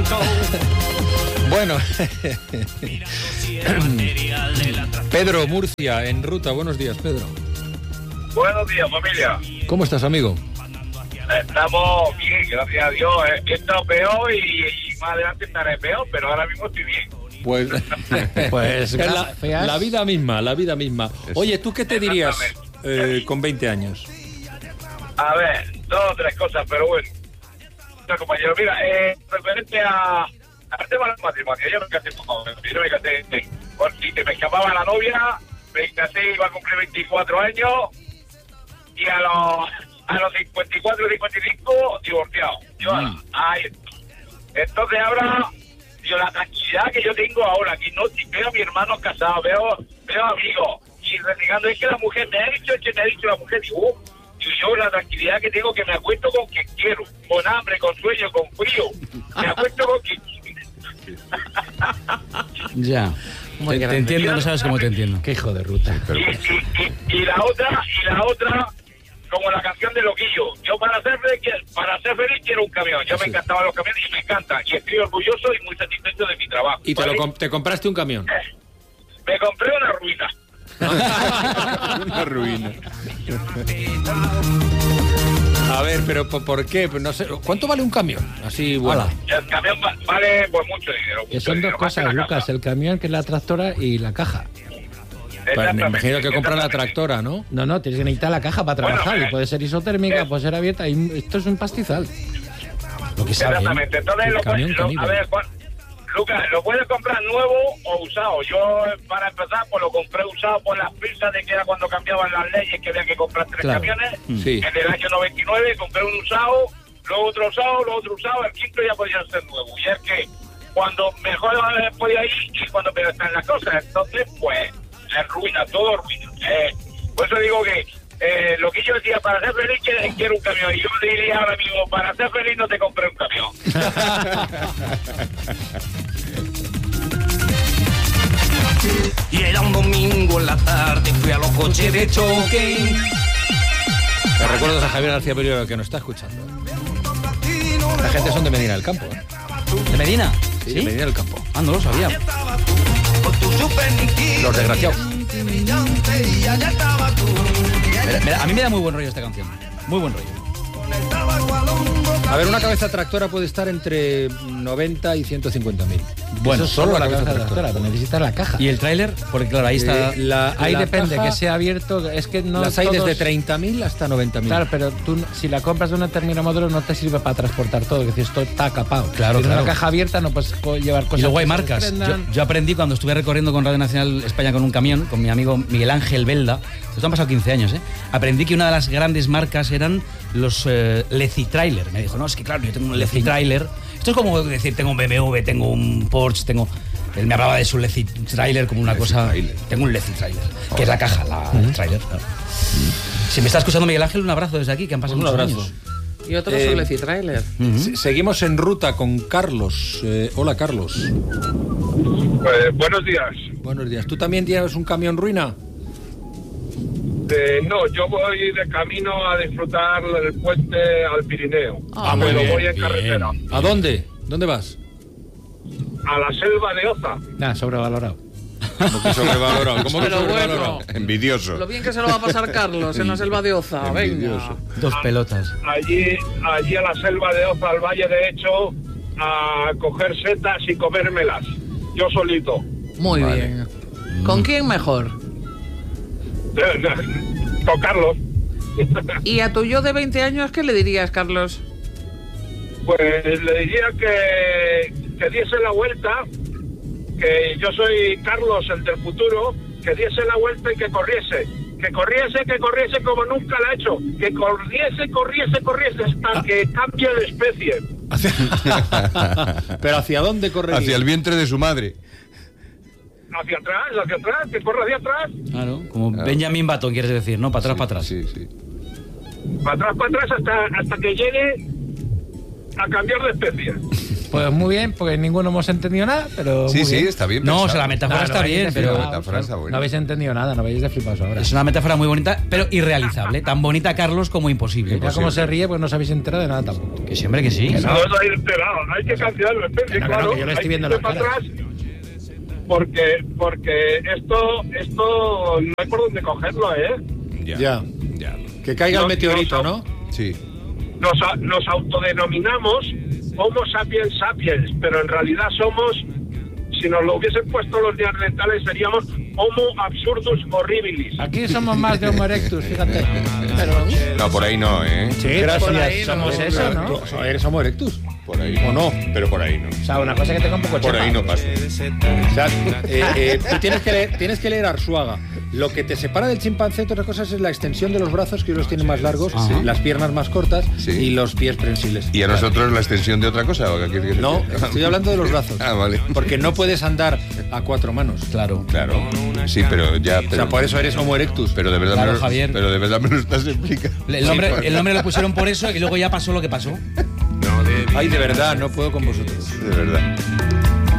Bueno, Pedro, Murcia, en ruta. Buenos días, Pedro. Buenos días, familia. ¿Cómo estás, amigo? Estamos bien, gracias a Dios. He estado peor y más adelante estaré peor, pero ahora mismo estoy bien. Pues la vida misma, la vida misma. Oye, ¿tú qué te dirías con 20 años? A ver, 2 o 3 cosas, pero bueno. Compañero, mira, referente al tema del matrimonio, yo me casé porque me escapaba la novia, me casé, iba a cumplir 24 años y a los 54 y 55 divorciado. Ahí. Entonces ahora, yo la tranquilidad que yo tengo ahora, que no veo a mi hermano casado, veo amigos y renegando, es que la mujer me ha dicho, la mujer, digo, y yo la tranquilidad que tengo, que me acuesto con quien quiero, con hambre, con sueño, con frío, me acuesto con quien quiero. Ya, te entiendo, no sabes cómo te entiendo. Qué hijo de ruta. Y la otra, como la canción de Loquillo, yo para ser feliz quiero un camión. Yo me encantaban los camiones y me encantan, y estoy orgulloso y muy satisfecho de mi trabajo. ¿Y te compraste un camión? Me compré una ruina. Una ruina. A ver, pero ¿por qué? No sé, ¿cuánto vale un camión? Así, bueno. El camión vale pues mucho dinero. Que son 2 cosas, Lucas, el camión, que es la tractora, y la caja. Pues me imagino que compran la tractora, ¿no? No, tienes que necesitar la caja para trabajar, y puede ser isotérmica, puede ser abierta, y esto es un pastizal. Lo que sabe. Exactamente, entonces a ver, Lucas, ¿lo puedes comprar nuevo o usado? Yo, para empezar, pues lo compré usado por las prisas de que era cuando cambiaban las leyes, que había que comprar 3 camiones. Sí. En el año 99 compré un usado, luego otro usado, el quinto ya podía ser nuevo. Y es que cuando mejor podía ir y cuando peor están las cosas, entonces, pues, ruina, todo ruina. Por eso digo que lo que yo decía, para ser feliz quiero un camión. Y yo diría ahora mismo, para ser feliz no te compré un camión. Y era un domingo en la tarde, fui a los coches de choque. Me recuerdas a Javier García Perio, que nos está escuchando. La gente son de Medina del Campo. ¿De Medina? Sí, de Medina del Campo. Ah, no lo sabía. Los desgraciados. Mira, a mí me da muy buen rollo esta canción. Muy buen rollo. A ver, una cabeza tractora puede estar entre 90 y 150.000. Bueno, eso solo la cabeza tractora, pero necesitas la caja. ¿Y el tráiler? Porque claro, ahí está... ahí depende, caja, que sea abierto, es que no las hay desde 30.000 hasta 90.000. Claro, pero tú, si la compras de una determinada modelo, no te sirve para transportar todo, es decir, esto está capado. Claro, en una caja abierta no puedes llevar cosas. Y luego hay marcas. Yo aprendí cuando estuve recorriendo con Radio Nacional España con un camión, con mi amigo Miguel Ángel Belda, esto han pasado 15 años, aprendí que una de las grandes marcas eran los Leci Trailer. Me dijo, no, es que claro, yo tengo un Leci Trailer. Esto es como decir, tengo un BMW, tengo un Porsche, él me hablaba de su Leci Trailer como una Leci cosa... Trailer. Tengo un Leci Trailer, que es la caja, el trailer. Claro. Si me está escuchando Miguel Ángel, un abrazo desde aquí, que han pasado muchos años. Y otros son Leci Trailer. Seguimos en ruta con Carlos. Hola, Carlos. Buenos días. Buenos días. ¿Tú también tienes un camión ruina? No, yo voy de camino a disfrutar del puente al Pirineo. Pero voy en carretera. ¿A dónde? ¿Dónde vas? A la selva de Oza. Nada, sobrevalorado. ¿Cómo que sobrevalorado? ¿Cómo que Pero sobrevalorado? bueno, envidioso. Lo bien que se lo va a pasar Carlos en la selva de Oza. Venga. 2 pelotas. Allí a la selva de Oza, al valle de Hecho, a coger setas y comérmelas. Yo solito. Muy bien. ¿Con quién mejor? Con Carlos. ¿Y a tu yo de 20 años qué le dirías, Carlos? Pues le diría que diese la vuelta, que yo soy Carlos, el del futuro, que diese la vuelta y que corriese como nunca la ha hecho, que corriese hasta que cambie de especie. ¿Pero hacia dónde correría? Hacia el vientre de su madre. Hacia atrás, que corra hacia atrás. Claro, como Benjamin Button, quieres decir, ¿no? Para atrás. Sí. Para atrás hasta que llegue a cambiar de especie. Pues muy bien, porque ninguno hemos entendido nada, pero. Sí, muy sí, bien. está bien. No, o pensado. sea, la metáfora está bien, pero La metáfora está buena. No habéis entendido nada, no habéis de flipaos ahora. es una metáfora muy bonita, pero irrealizable. Tan bonita, Carlos, como imposible. Ya como se ríe, pues no os habéis enterado de nada tampoco. Que siempre que sí. No os habéis enterado, hay que cambiarlo, especie, No, claro. que yo lo estoy hay viendo que en la irse cara. para atrás, porque esto no hay por dónde cogerlo, ¿eh? Ya. Que caiga el meteorito, ¿no? Sí. Nos autodenominamos Homo sapiens sapiens, pero en realidad somos, si nos lo hubiesen puesto los neandertales, seríamos Homo absurdus horribilis. Aquí somos más de Homo erectus, fíjate. No, por ahí no, ¿eh? Sí, Gracias. por ahí somos eso, ¿no? ¿Eres Homo erectus? Por ahí. ¿O no? Pero por ahí no. O sea, una cosa que tenga un poco Por chepa. ahí no pasa. O sea, tú tienes que leer Arzuaga. Lo que te separa del chimpancé, entre otras cosas, es la extensión de los brazos, que los tiene más largos, las piernas más cortas y los pies prensiles. ¿Y a nosotros la extensión de otra cosa? ¿O qué quieres que No, te diga? estoy hablando de los brazos. Ah, vale. Porque no puedes andar a cuatro manos. Claro. Claro. Sí, pero ya... O sea, por eso eres Homo erectus. Pero de verdad Claro, Javier. Pero de verdad me lo estás explicando. El nombre lo pusieron por eso y luego ya pasó lo que pasó. Ay, de verdad, no puedo con vosotros. De verdad.